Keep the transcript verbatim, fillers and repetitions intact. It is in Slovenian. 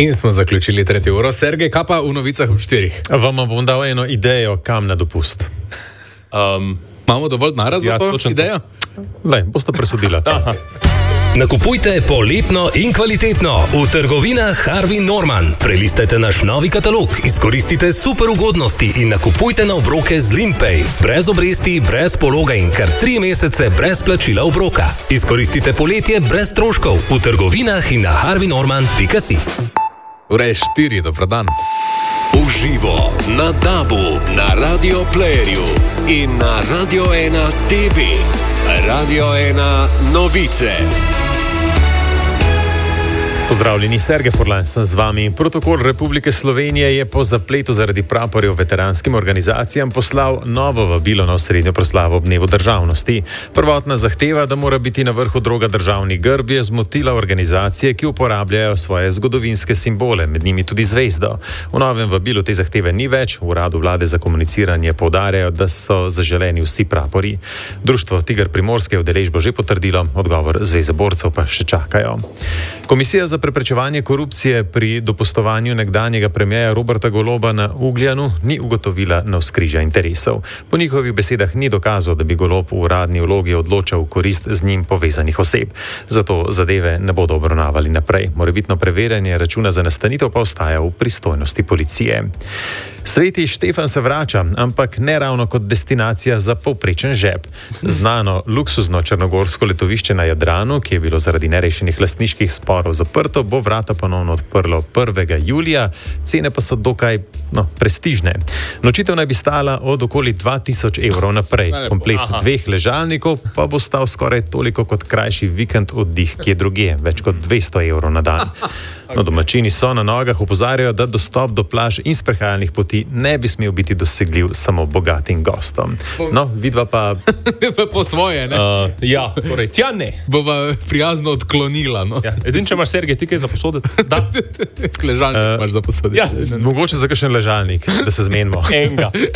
In smo zaključili tretjo uro. Sergej, kaj pa v novicah ob štirih? Vam bom dal eno idejo, kam na dopust. Um, Imamo dovolj denarja za Ja, to točno idejo? Lej, boste presodila. Aha. Nakupujte poletno in kvalitetno v trgovinah Harvey Norman. Prelistajte naš novi katalog, izkoristite super ugodnosti in nakupujte na obroke z Limpay. Brez obresti, brez pologa in kar tri mesece brez plačila obroka. Izkoristite poletje brez stroškov v trgovinah in na harvey norman pika si. Ura je štiri, dober dan. Uživo na Dabu, na Radio Playerju in na Radio ena T V. Radio ena novice. Pozdravljeni, Sergej Furlan sem z vami. Protokol Republike Slovenije je po zapletu zaradi praporjev veteranskim organizacijam poslal novo vabilo na osrednjo proslavo ob dnevu državnosti. Prvotna zahteva, da mora biti na vrhu droga državni grb, je zmotila organizacije, ki uporabljajo svoje zgodovinske simbole, med njimi tudi zvezdo. V novem vabilu te zahteve ni več, v uradu vlade za komuniciranje poudarjajo, da so zaželeni vsi prapori. Društvo Tiger Primorske je udeležbo že potrdilo, odgovor Zveze borcev pa še čakajo. Komisija za preprečevanje korupcije pri dopustovanju nekdanjega premierja Roberta Goloba na Ugljanu ni ugotovila navzkrižja interesov. Po njihovih besedah ni dokazov, da bi Golob v uradni vlogi odločal v korist z njim povezanih oseb. Zato zadeve ne bodo obravnavali naprej. Morebitno preverjanje računa za nastanitev pa ostaja v pristojnosti policije. Sveti Štefan se vrača, ampak ne ravno kot destinacija za povprečen žep. Znano luksuzno črnogorsko letovišče na Jadranu, ki je bilo zaradi nerešenih lastniških sporov zaprto, bo vrata ponovno odprlo prvega julija, cene pa so dokaj no, prestižne. Nočitev naj bi stala od okoli dva tisoč evrov naprej. Komplet dveh ležalnikov pa bo stal skoraj toliko kot krajši vikend oddih kje drugje, več kot dvesto evrov na dan. No, domačini so na nogah, opozarjajo, da dostop do plaž in sprehajalnih poti ne bi smel biti dosegljiv samo bogatim gostom. No, vidva pa... Po svoje, ne? Uh, ja, torej, tja ne. Bova prijazno odklonila, no? Ja, edin, če imaš, Sergej, ti kaj za posoditi? Da. Ležalnik uh, imaš za posoditi. Ja. Mogoče za kakšen ležalnik, da se zmenimo. Enga.